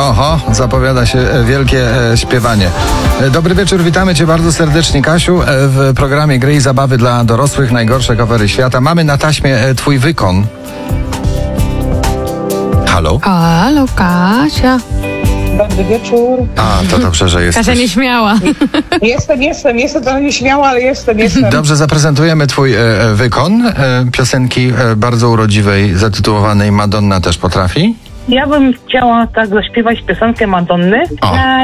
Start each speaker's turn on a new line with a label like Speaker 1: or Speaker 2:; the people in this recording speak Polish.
Speaker 1: Oho, zapowiada się wielkie śpiewanie. Dobry wieczór, witamy Cię bardzo serdecznie, Kasiu, w programie Gry i Zabawy dla dorosłych, najgorsze covery świata. Mamy na taśmie Twój wykon. Halo?
Speaker 2: Halo, Kasia.
Speaker 3: Dobry wieczór.
Speaker 1: A, to dobrze, że jesteś.
Speaker 2: Kasia nieśmiała.
Speaker 3: Jestem trochę nieśmiała, ale jestem.
Speaker 1: Dobrze, zaprezentujemy Twój wykon piosenki bardzo urodziwej, zatytułowanej Madonna też potrafi.
Speaker 3: Ja bym chciała tak zaśpiewać piosenkę Madonny.
Speaker 1: O.